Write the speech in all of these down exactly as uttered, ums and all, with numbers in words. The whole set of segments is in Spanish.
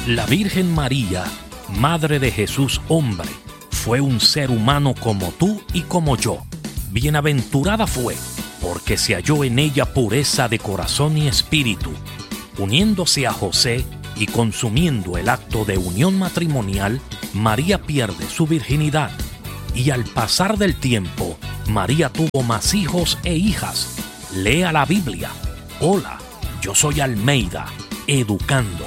La Virgen María, Madre de Jesús hombre, fue un ser humano como tú y como yo. Bienaventurada fue, porque se halló en ella pureza de corazón y espíritu. Uniéndose a José y consumiendo el acto de unión matrimonial, María pierde su virginidad. Y al pasar del tiempo, María tuvo más hijos e hijas. Lea la Biblia. Hola, yo soy Almeida, educando.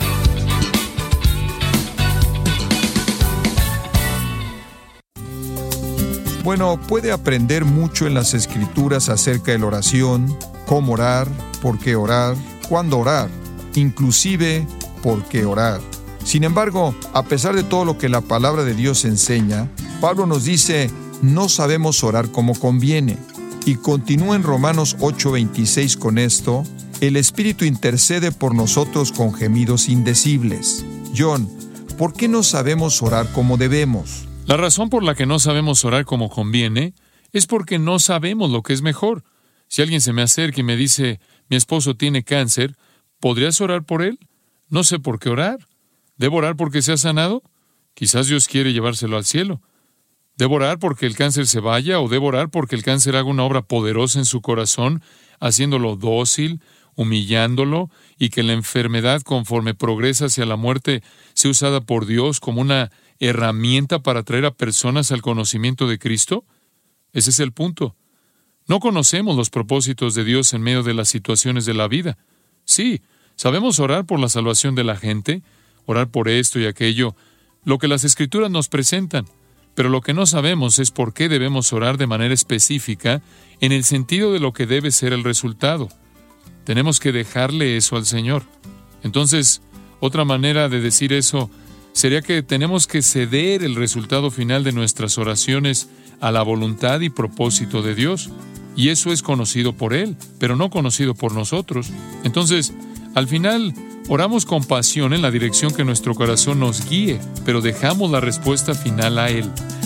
Bueno, puede aprender mucho en las Escrituras acerca de la oración, cómo orar, por qué orar, cuándo orar, inclusive por qué orar. Sin embargo, a pesar de todo lo que la palabra de Dios enseña, Pablo nos dice, no sabemos orar como conviene. Y continúa en Romanos ocho veintiséis con esto, el Espíritu intercede por nosotros con gemidos indecibles. John, ¿por qué no sabemos orar como debemos? La razón por la que no sabemos orar como conviene es porque no sabemos lo que es mejor. Si alguien se me acerca y me dice, mi esposo tiene cáncer, ¿podrías orar por él? No sé por qué orar. ¿Debo orar porque se ha sanado? Quizás Dios quiere llevárselo al cielo. ¿Debo orar porque el cáncer se vaya o debo orar porque el cáncer haga una obra poderosa en su corazón, haciéndolo dócil, humillándolo, y que la enfermedad, conforme progresa hacia la muerte, sea usada por Dios como una herramienta para traer a personas al conocimiento de Cristo? Ese es el punto. No conocemos los propósitos de Dios en medio de las situaciones de la vida. Sí, sabemos orar por la salvación de la gente, orar por esto y aquello, lo que las Escrituras nos presentan, pero lo que no sabemos es por qué debemos orar de manera específica en el sentido de lo que debe ser el resultado. Tenemos que dejarle eso al Señor. Entonces, otra manera de decir eso sería que tenemos que ceder el resultado final de nuestras oraciones a la voluntad y propósito de Dios. Y eso es conocido por Él, pero no conocido por nosotros. Entonces, al final, oramos con pasión en la dirección que nuestro corazón nos guíe, pero dejamos la respuesta final a Él.